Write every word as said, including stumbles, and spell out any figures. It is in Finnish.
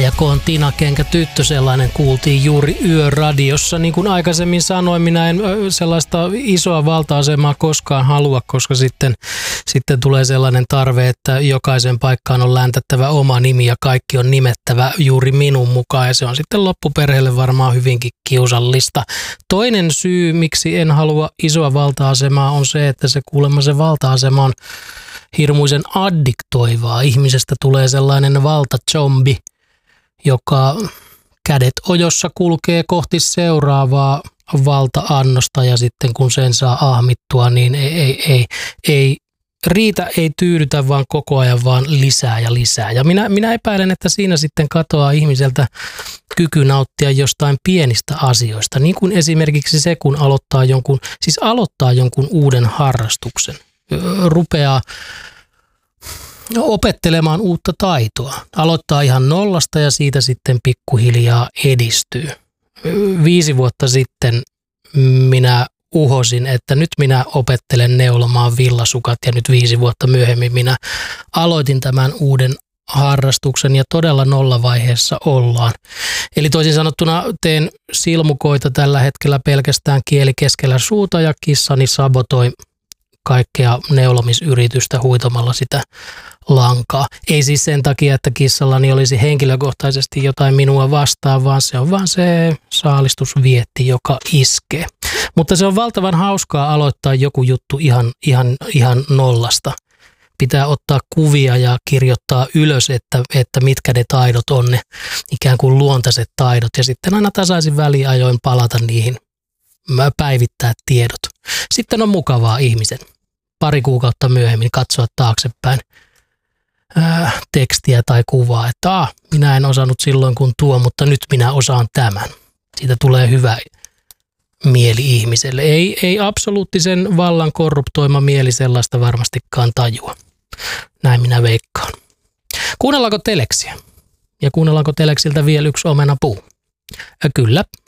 Jäätäjäkoon Tina Kenkä tyttö, sellainen kuultiin juuri Yöradiossa. Niin kuin aikaisemmin sanoin, minä en sellaista isoa valta-asemaa koskaan halua, koska sitten, sitten tulee sellainen tarve, että jokaisen paikkaan on läntättävä oma nimi ja kaikki on nimettävä juuri minun mukaan. Ja se on sitten loppuperheelle varmaan hyvinkin kiusallista. Toinen syy, miksi en halua isoa valta-asemaa, on se, että se kuulemma se valta-asema on hirmuisen addiktoivaa. Ihmisestä tulee sellainen valtazombi, joka kädet ojossa kulkee kohti seuraavaa valta-annosta ja sitten kun sen saa ahmittua, niin ei, ei, ei, ei riitä, ei tyydytä, vaan koko ajan vaan lisää ja lisää. Ja minä, minä epäilen, että siinä sitten katoaa ihmiseltä kyky nauttia jostain pienistä asioista, niin kuin esimerkiksi se, kun aloittaa jonkun, siis aloittaa jonkun uuden harrastuksen, rupeaa opettelemaan uutta taitoa. Aloittaa ihan nollasta ja siitä sitten pikkuhiljaa edistyy. Viisi vuotta sitten minä uhosin, että nyt minä opettelen neulomaan villasukat ja nyt viisi vuotta myöhemmin minä aloitin tämän uuden harrastuksen ja todella nollavaiheessa ollaan. Eli toisin sanottuna teen silmukoita tällä hetkellä pelkästään kieli keskellä suuta ja kissani sabotoi kaikkea neulomisyritystä huitomalla sitä lankaa. Ei siis sen takia, että kissallani olisi henkilökohtaisesti jotain minua vastaan, vaan se on vaan se saalistusvietti, joka iskee. Mutta se on valtavan hauskaa aloittaa joku juttu ihan, ihan, ihan nollasta. Pitää ottaa kuvia ja kirjoittaa ylös, että, että mitkä ne taidot on, ne ikään kuin luontaiset taidot. Ja sitten aina tasaisin väliajoin palata niihin, päivittää tiedot. Sitten on mukavaa ihmisen pari kuukautta myöhemmin katsoa taaksepäin ää, tekstiä tai kuvaa, että ah, minä en osannut silloin kun tuo, mutta nyt minä osaan tämän. Siitä tulee hyvä mieli ihmiselle. Ei, ei absoluuttisen vallan korruptoima mieli sellaista varmastikaan tajua. Näin minä veikkaan. Kuunnellaanko teleksiä? Ja kuunnellaanko teleksiltä vielä yksi omenapuu? Ja kyllä.